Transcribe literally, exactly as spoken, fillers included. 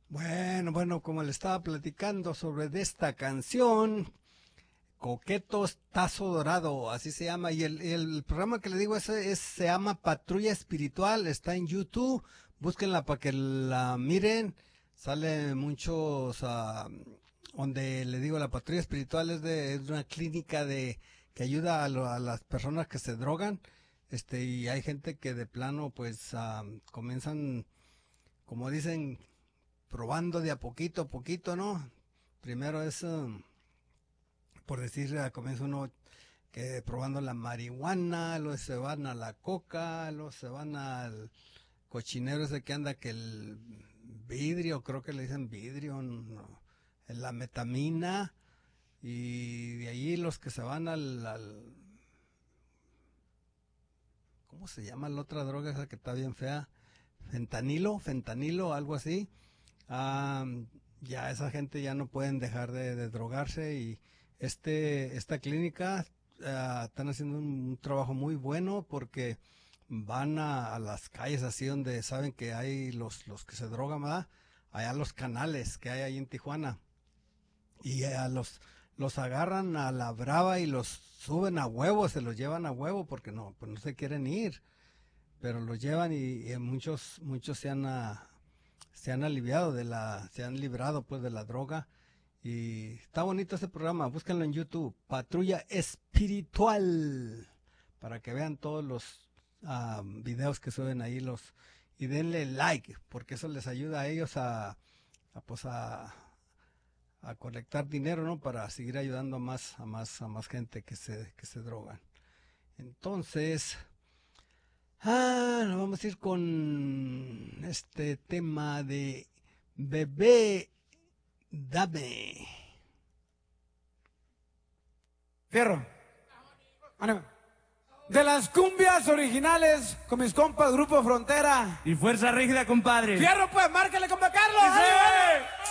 Bueno, bueno, como le estaba platicando sobre de esta canción, Coquetos Tazo Dorado, así se llama, y el, el programa que le digo es, es- se llama Patrulla Espiritual, está en YouTube, búsquenla para que la miren, sale muchos, ah, donde le digo, la Patrulla Espiritual es de, es de una clínica de que ayuda a, lo- a las personas que se drogan, este, y hay gente que de plano, pues, ah, comienzan, como dicen, probando de a poquito a poquito, ¿no? Primero es, um, por decir, al comienzo uno que probando la marihuana, luego se van a la coca, luego se van al cochinero ese que anda que el vidrio, creo que le dicen vidrio, no, la metamina, y de ahí los que se van al, al ¿cómo se llama la otra droga esa que está bien fea? Fentanilo, fentanilo, algo así. Ah, ya esa gente ya no pueden dejar de, de drogarse y este esta clínica ah, están haciendo un, un trabajo muy bueno porque van a, a las calles así donde saben que hay los, los que se drogan, ¿verdad? Allá los canales que hay ahí en Tijuana y a los los agarran a la brava y los suben a huevo, se los llevan a huevo porque no, pues no se quieren ir, pero los llevan y, y muchos muchos se han ah, se han aliviado de la, se han librado pues de la droga y está bonito ese programa, búsquenlo en YouTube, Patrulla Espiritual, para que vean todos los ah, videos que suben ahí los y denle like, porque eso les ayuda a ellos a, a pues a, a colectar dinero, ¿no? Para seguir ayudando a más, a más, a más gente que se, que se drogan. Entonces, ah, nos vamos a ir con este tema de Bebé Dame. Fierro. Ánimo. De las cumbias originales con mis compas Grupo Frontera. Y Fuerza Rígida, compadre. Fierro, pues, márquele, compa Carlos. ¡Sí! ¡Ánimo!